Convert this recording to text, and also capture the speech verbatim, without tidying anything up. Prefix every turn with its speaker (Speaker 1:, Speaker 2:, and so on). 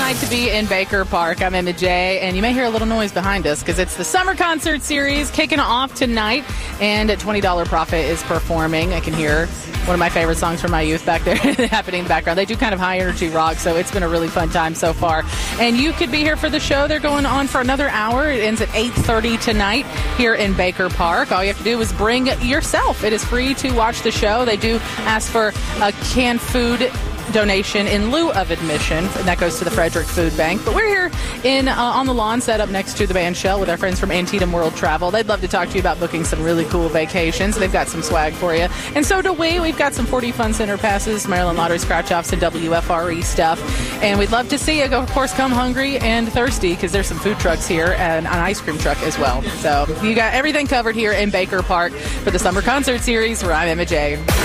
Speaker 1: night to be in Baker Park. I'm Emma J, and you may hear a little noise behind us because it's the Summer Concert Series kicking off tonight, and at twenty dollars Profit is performing. I can hear one of my favorite songs from my youth back there happening in the background. They do kind of high-energy rock, so it's been a really fun time so far. And you could be here for the show. They're going on for another hour. It ends at eight thirty tonight here in Baker Park. All you have to do is bring yourself. It is free to watch the show. They do ask for a canned food donation in lieu of admission, and that goes to the Frederick Food Bank. But we're here in uh, on the lawn set up next to the band Shell with our friends from Antietam World Travel. They'd love to talk to you about booking some really cool vacations. They've got some swag for you, and so do we. We've got some forty Fun Center passes, Maryland Lottery scratch-offs, and W F R E stuff, and we'd love to see you. Go, of course, come hungry and thirsty because there's some food trucks here and an ice cream truck as well. So you got everything covered here in Baker Park for the Summer Concert Series, where I'm Emma J.